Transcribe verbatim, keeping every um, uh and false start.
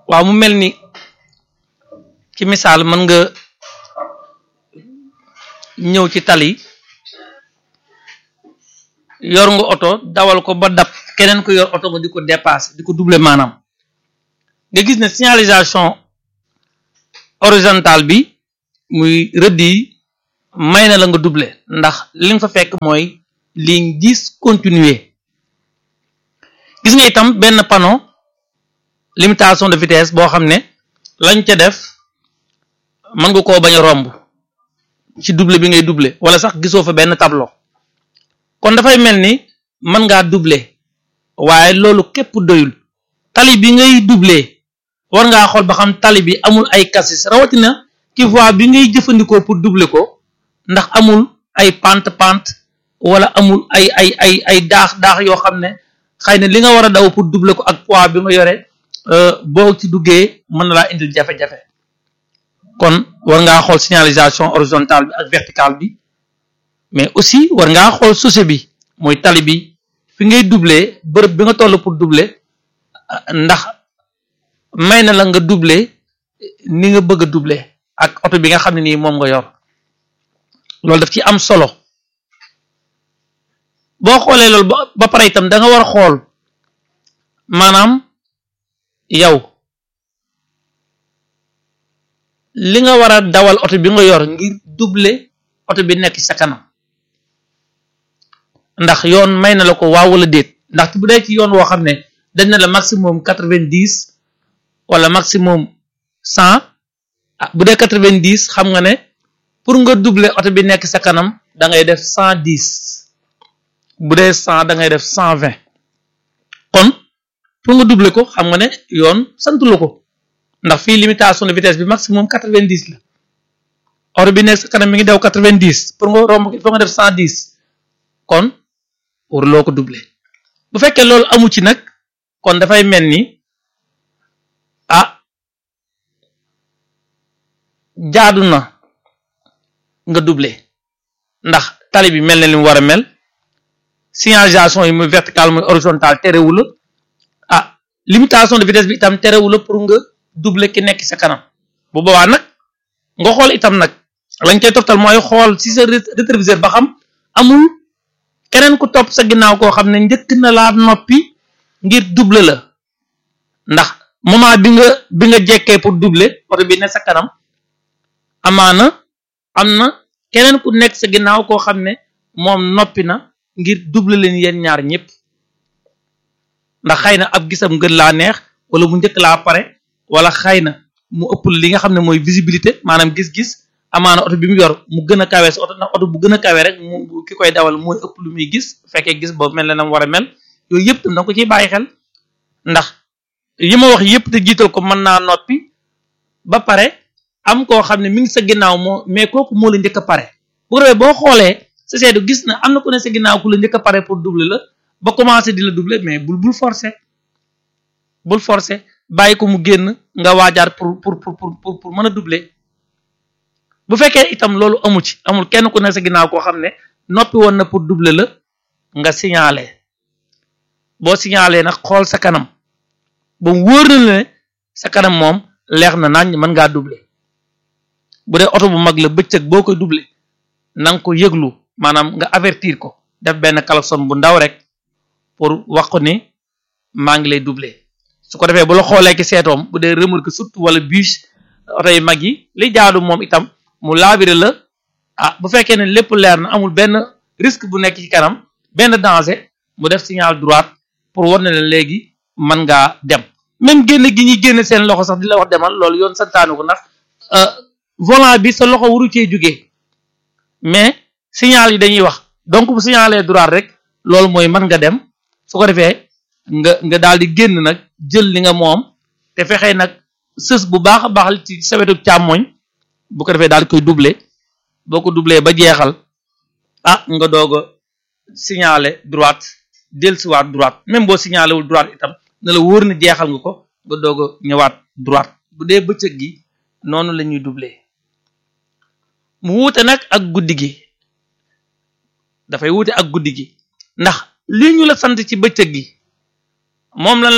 waaw mu mel ni ci misaal mën nga ñëw ci tali yor nga oto dawal ko ba dab keneen ko yor oto nga di ko dépasser di ko doubler maanaam nga gis ne signalisation horizontale bi muy rëdd yi may na la nga doubler ndax li nga fa fekk mooy ligne discontinuée gis nga itam benn panneau limitation de vitesse boo xam ne lañ ca def mën nga koo bañ a romb ci doubler bi ngay doubler wala sax gisoo fa benn tableau kon dafay mel ni mën ngaa doubler waaye loolu képp doyul tali bi ngay doubler war ngaa xool ba xam tali bi amul ay cassis rawatina ci voie bi ngay jëfandikoo pour doubler ko ndax amul ay pente pente wala amul ay ay ay ay daax daax yoo xam ne xëy na li nga war a daw pour doubler ko ak poids bi nga yore boo ci duggee mën na laa indil jafe-jafe kon war ngaa xool signalisation horizontale bi ak verticale bi mais aussi war ngaa xool chaussée bi mooy tali bi fi ngay doubler bërëb bi nga toll pour doubler ndax may na la nga doubler ni nga bëgg a doubler ak oto bi nga xam ne nii moom nga yor loolu daf ci am solo boo xoolee loolu ba ba pare itam da nga war a xool maanaam yow li nga war a dawal oto bi nga yor ngir doubler oto bi nekk sa kanam ndax yoon may na la ko waaw wala déet ndax bu dee ci yoon woo xam ne dañ na la maximum quatre-vingt-dix wala maximum cent ah bu dee quatre-vingt-dix xam nga ne pour nga doubler oto bi nekk sa kanam da ngay def cent dix bu dee cent da ngay def cent vingt kon pour nga doubler ko xam nga ne yoon santu la ko ndax fii limitation de vitesse bi maximum quatre-vingt-dix la oto bi nekk sa kanam mi ngi daw quatre-vingt-dix pour nga romb il faut nga def cent dix kon waruloo ko doubler bu fekkee loolu amu ci nag kon dafay mel ni ah jaadu na nga doubler ndax tali bi mel na li mu war a mel signalisation yi muy verticale muy horizontale terewul ah limitation de vitesse bi itam terewul pour nga doubler ki nekk sa kanam bu boobaa nag nga xool itam nag lañ koy toftal mooy xool ci sa rétroviseur ba xam amul keneen ku topp sa ginnaaw koo xam ne njëkk na laa noppi ngir doubler la ndax moment bi nga bi nga jekkee pour doubler oto bi ne sa kanam amaana am na keneen ku nekk sa ginnaaw koo xam ne moom noppi na ngir doubler leen yéen ñaar ñëpp ndax xëy na ab gisam gën laa neex wala mu njëkk laa pare wala xëy na mu ëpp li nga xam ne mooy visibilité maanaam gis-gis amaana oto bi mu yor mu gën a kawe sa oto ndax oto bu gën a kawe rek mu ki koy dawal mooy ëpp lu muy gis fekkee gis boobu mel na nam war a mel yooyu yëpp tam da nga ko ciy bàyyi xel ndax yi ma wax yëpp te jiital ko mën naa noppi ba pare am koo xam ne mi ngi sa ginnaaw moo mais kooku moo la njëkk a pare bu ko defee boo xoolee sa seetu gis na am na ku ne sa ginnaaw ku la njëkk a pare pour doubler la ba commencé di la doubler mais bul bul forcer bul forcer bàyyi ko mu génn nga waajaat pour pour pour pour pour mën a doubler bu fekkee itam loolu amu ci amul kenn ku ne sa ginnaaw koo xam ne noppi woon na pour doubler la nga signaler boo signaler nag xool sa kanam ba mu wóor na ne sa kanam moom leer na nañ mën ngaa doubler bu dee oto bu mag la bëccëg boo koy doubler na nga ko yëglu maanaam nga avertir ko def benn klaxon bu ndaw rek pour wax ko ni maa ngi lay doubler su ko defee bu la xoolee ki seetoom bu dee remorque surtout wala bus oto yu mag yi li jaadu moom itam mu laabire la ah bu fekkee ne lépp leer na amul benn risque bu nekk ci kanam benn danger mu def signal droite pour war na leen léegi mën ngaa dem même génn gi ñuy génne seen loxo sax di la wax demal loolu yoon santaanu ko ndax volant bi sa loxo waru cee jógee mais signal yi dañuy wax donc bu signalee droite rek loolu mooy mën nga dem su ko defee nga nga daal di génn nag jël li nga moom te fexee nag sës bu baax a baax ci sa wetu càmmoñ bu ko defee daal di koy doubler boo ko doubler ba jeexal ah nga doog a signaler droite dellusiwaat droite même boo signalé wul droite itam na la wóor na jeexal nga ko nga doog a ñëwaat droite bu dee bëccëg gi noonu la ñuy doubler mu wuute nag ak guddi gi dafay wuute ak guddi gi ndax li ñu la sant ci bëccëg gi moom la